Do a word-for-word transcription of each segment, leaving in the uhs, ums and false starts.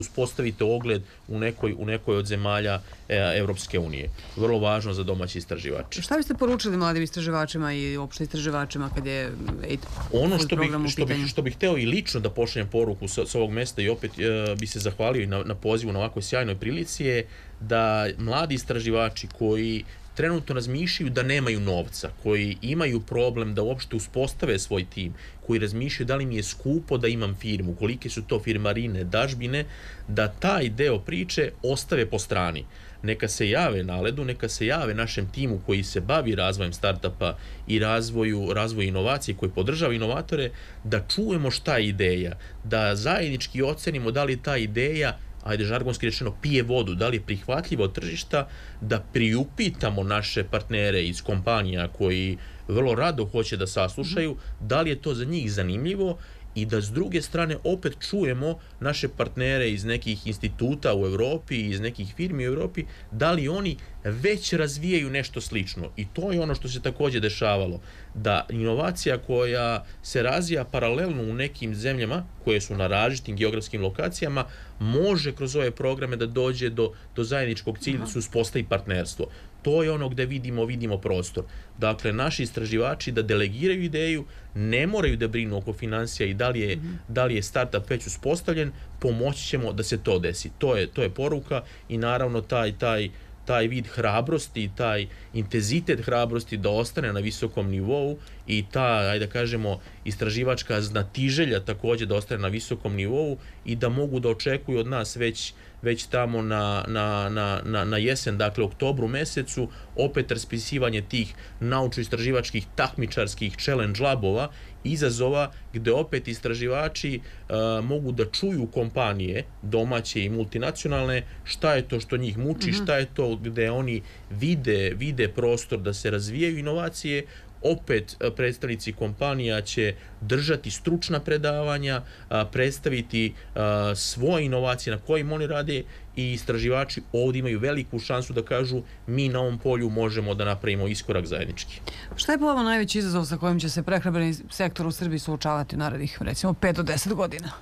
uspostavite ogled u nekoj, u nekoj od zemalja e, Evropske unije. Vrlo važno za domaći istraživači. Šta biste poručili mladim istraživačima i uopšte istraživačima kad je ono što bih, što bih, što bih hteo i lično da pošaljem poruku sa, sa ovog mesta i opet e, bi se zahvalio na, na pozivu na ovakvoj sjajnoj prilici je da mladi istraživači koji trenutno razmišljaju da nemaju novca, koji imaju problem da uopšte uspostave svoj tim, koji razmišljaju da li mi je skupo da imam firmu, kolike su to firmarine, dažbine, da taj deo priče ostave po strani. Neka se jave Naledu, neka se jave našem timu koji se bavi razvojem startupa i razvoju, razvoju inovacije, koji podržava inovatore, da čujemo šta je ideja, da zajednički ocenimo da li ta ideja, ajde žargonski rečeno, pije vodu, da li je prihvatljivo od tržišta, da priupitamo naše partnere iz kompanija koji vrlo rado hoće da saslušaju, da li je to za njih zanimljivo i da s druge strane opet čujemo naše partnere iz nekih instituta u Evropi, iz nekih firmi u Evropi, da li oni već razvijaju nešto slično. I to je ono što se također dešavalo, da inovacija koja se razvija paralelno u nekim zemljama koje su na različitim geografskim lokacijama može kroz ove programe da dođe do, do zajedničkog cilja, da se uspostavi partnerstvo. To je ono gde vidimo, vidimo prostor. Dakle, naši istraživači da delegiraju ideju, ne moraju da brinu oko financija i da li je, mm-hmm. da li je startup već uspostavljen, pomoći ćemo da se to desi. To je, to je poruka i naravno taj, taj, taj vid hrabrosti, taj intenzitet hrabrosti da ostane na visokom nivou i ta, ajde da kažemo, istraživačka znatiželja također da ostane na visokom nivou i da mogu da očekuju od nas već već tamo na, na, na, na, na jesen, dakle oktobru mesecu, opet raspisivanje tih naučno-istraživačkih takmičarskih challenge labova, izazova gde opet istraživači uh, mogu da čuju kompanije domaće i multinacionalne šta je to što njih muči, mm-hmm. šta je to gde oni vide, vide prostor da se razvijaju inovacije. Opet predstavnici kompanija će držati stručna predavanja, predstaviti svoje inovacije na kojim oni rade i istraživači ovdje imaju veliku šansu da kažu mi na ovom polju možemo da napravimo iskorak zajednički. Šta je po vama najveći izazov sa kojim će se prehrambeni sektor u Srbiji suočavati u narednih recimo pet do deset godina?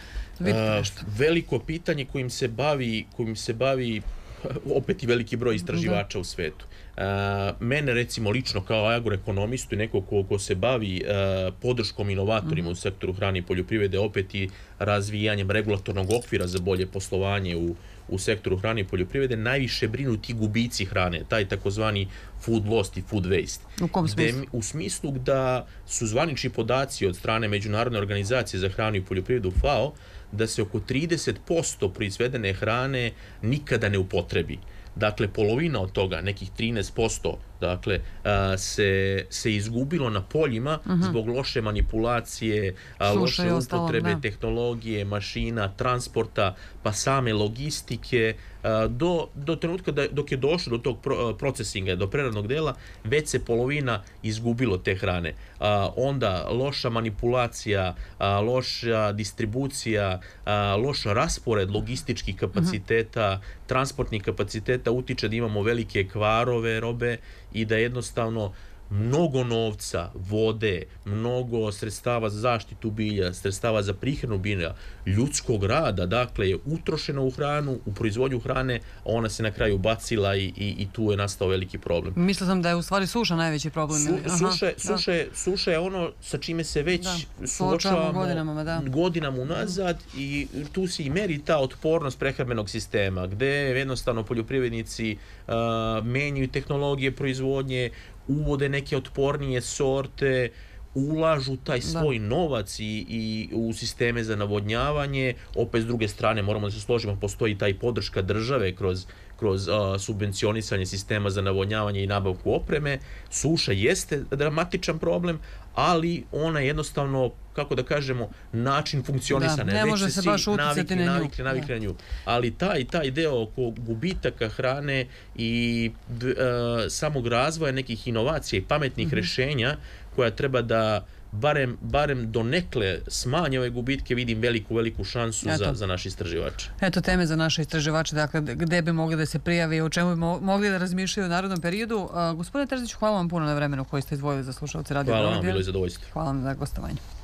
A, veliko pitanje kojim se bavi, kojim se bavi opet i veliki broj istraživača da. u svetu. Uh, mene recimo lično kao agroekonomistu i neko ko, ko se bavi uh, podrškom inovatorima mm. u sektoru hrane i poljoprivrede, opet i razvijanjem regulatornog okvira za bolje poslovanje u, u sektoru hrane i poljoprivrede, najviše brinu ti gubici hrane, taj takozvani food loss i food waste. U kom smislu? U smislu da su zvanični podaci od strane Međunarodne organizacije za hranu i poljoprivredu F A O da se oko trideset posto proizvedene hrane nikada ne upotrebi. Dakle, polovina od toga, nekih trinaest posto, dakle, a, se, se izgubilo na poljima uh-huh. zbog loše manipulacije, a, loše upotrebe ostalom, tehnologije, mašina, transporta, pa same logistike, a, do, do trenutka da, dok je došlo do tog pro, procesinga, do preradnog dela, već se polovina izgubilo te hrane. A, onda loša manipulacija, a, loša distribucija, a, loš raspored logističkih kapaciteta, uh-huh. transportnih kapaciteta utiče da imamo velike kvarove robe i da jednostavno mnogo novca, vode, mnogo sredstava za zaštitu bilja, sredstava za prihranu bilja, ljudskog rada, dakle, je utrošeno u hranu, u proizvodnju hrane, a ona se na kraju bacila i, i, i tu je nastao veliki problem. Mislila sam da je u stvari suša najveći problem. Su, suše, Aha, suše, suša je ono sa čime se već da, suočavamo godinama, da. godinama unazad i tu se i meri ta otpornost prehrambenog sistema, gde jednostavno poljoprivrednici uh, menjaju tehnologije proizvodnje, uvode neke otpornije sorte, ulažu taj svoj da. novac i, i u sisteme za navodnjavanje. Opet s druge strane moramo da se složimo, postoji taj podrška države kroz, kroz uh, subvencionisanje sistema za navodnjavanje i nabavku opreme. Suša jeste dramatičan problem, ali ona je jednostavno, kako da kažemo, način funkcionisanja. Da, ne već može se baš uticati na nju. Navikli, navikli na nju. Ali taj, taj deo oko gubitaka hrane i d, uh, samog razvoja nekih inovacija i pametnih mm-hmm. rešenja koja treba da barem, barem donekle smanje ove gubitke, vidim veliku, veliku šansu za, za naše istraživače. Eto teme za naše istraživače, dakle, gde bi mogli da se prijave i o čemu bi mogli da razmišljaju u narodnom periodu. Uh, gospodine Terziću, hvala vam puno na vremenu koji ste izdvojili za slušalce Radio Beograd. Hvala vam, bilo je zadovoljstvo. Hvala vam za gostovanje.